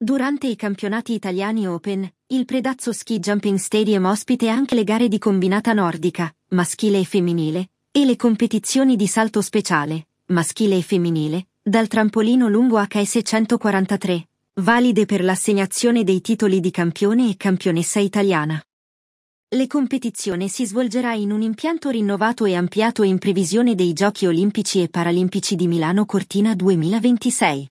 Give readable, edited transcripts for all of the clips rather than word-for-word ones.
Durante i campionati italiani Open, il Predazzo Ski Jumping Stadium ospita anche le gare di combinata nordica, maschile e femminile, e le competizioni di salto speciale, maschile e femminile, dal trampolino lungo HS 143, valide per l'assegnazione dei titoli di campione e campionessa italiana. La competizione si svolgerà in un impianto rinnovato e ampliato in previsione dei Giochi Olimpici e Paralimpici di Milano Cortina 2026.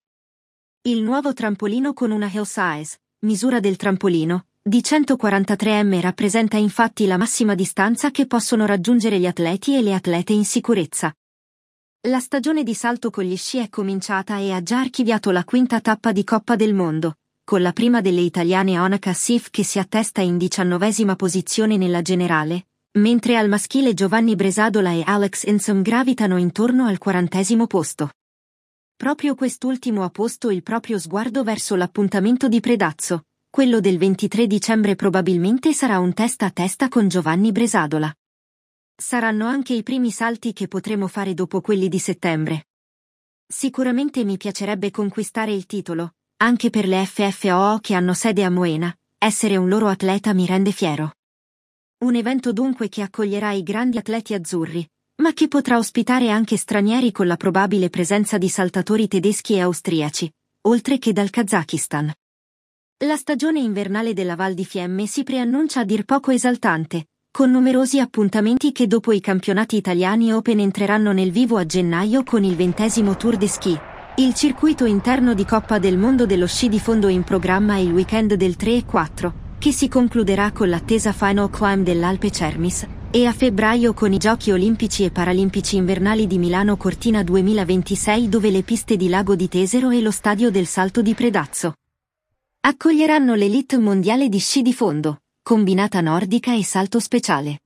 Il nuovo trampolino con una hill size, misura del trampolino, di 143 m rappresenta infatti la massima distanza che possono raggiungere gli atleti e le atlete in sicurezza. La stagione di salto con gli sci è cominciata e ha già archiviato la quinta tappa di Coppa del Mondo, con la prima delle italiane Onak Assif che si attesta in 19ª posizione nella generale, mentre al maschile Giovanni Bresadola e Alex Insom gravitano intorno al 40° posto. Proprio quest'ultimo ha posto il proprio sguardo verso l'appuntamento di Predazzo, quello del 23 dicembre probabilmente sarà un testa a testa con Giovanni Bresadola. Saranno anche i primi salti che potremo fare dopo quelli di settembre. Sicuramente mi piacerebbe conquistare il titolo, anche per le FFOO che hanno sede a Moena, essere un loro atleta mi rende fiero. Un evento dunque che accoglierà i grandi atleti azzurri, ma che potrà ospitare anche stranieri con la probabile presenza di saltatori tedeschi e austriaci, oltre che dal Kazakistan. La stagione invernale della Val di Fiemme si preannuncia a dir poco esaltante, con numerosi appuntamenti che dopo i campionati italiani Open entreranno nel vivo a gennaio con il 20° Tour de Ski, il circuito interno di Coppa del Mondo dello sci di fondo in programma il weekend del 3 e 4, che si concluderà con l'attesa Final Climb dell'Alpe Cermis, e a febbraio con i Giochi Olimpici e Paralimpici Invernali di Milano Cortina 2026 dove le piste di Lago di Tesero e lo stadio del Salto di Predazzo accoglieranno l'Elite mondiale di sci di fondo, combinata nordica e salto speciale.